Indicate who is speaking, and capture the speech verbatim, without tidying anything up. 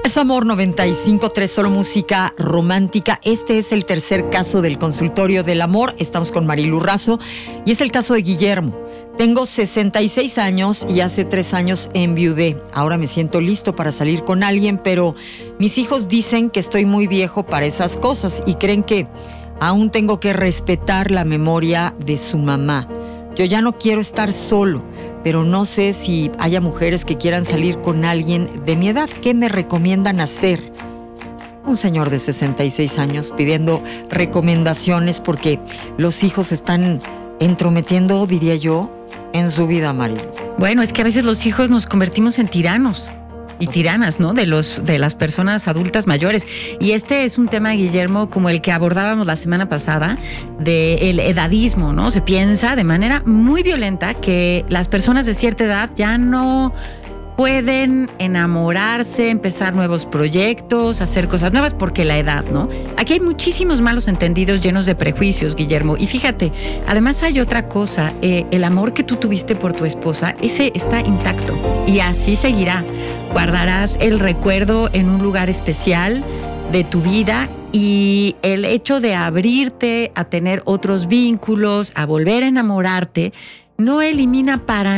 Speaker 1: Es Amor noventa y cinco punto tres, solo música romántica. Este es el tercer caso del consultorio del amor. Estamos con Marilu Razo y es el caso de Guillermo. Tengo sesenta y seis años y hace tres años enviudé. Ahora me siento listo para salir con alguien, pero mis hijos dicen que estoy muy viejo para esas cosas y creen que aún tengo que respetar la memoria de su mamá. Yo ya no quiero estar solo, pero no sé si haya mujeres que quieran salir con alguien de mi edad. ¿Qué me recomiendan hacer? Un señor de sesenta y seis años pidiendo recomendaciones porque los hijos están entrometiendo, diría yo, en su vida, María.
Speaker 2: Bueno, es que a veces los hijos nos convertimos en tiranos y tiranas, ¿no? De los de las personas adultas mayores. Y este es un tema, Guillermo, como el que abordábamos la semana pasada, del edadismo, ¿no? Se piensa de manera muy violenta que las personas de cierta edad ya no pueden enamorarse, empezar nuevos proyectos, hacer cosas nuevas porque la edad, ¿no? Aquí hay muchísimos malos entendidos llenos de prejuicios, Guillermo. Y fíjate, además hay otra cosa, eh, el amor que tú tuviste por tu esposa, ese está intacto y así seguirá. Guardarás el recuerdo en un lugar especial de tu vida y el hecho de abrirte a tener otros vínculos, a volver a enamorarte, no elimina para